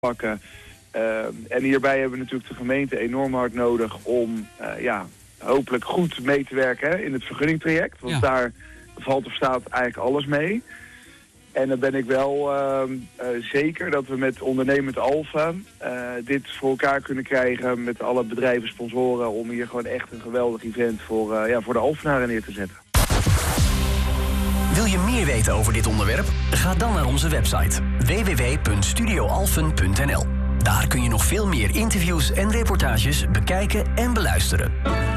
pakken. En hierbij hebben we natuurlijk de gemeente enorm hard nodig om hopelijk goed mee te werken in het vergunningtraject. Want daar valt of staat eigenlijk alles mee. En dan ben ik wel zeker dat we met Ondernemend Alphen dit voor elkaar kunnen krijgen met alle bedrijven, sponsoren, om hier gewoon echt een geweldig event voor de Alphenaren neer te zetten. Wil je meer weten over dit onderwerp? Ga dan naar onze website www.studioalphen.nl. Daar kun je nog veel meer interviews en reportages bekijken en beluisteren.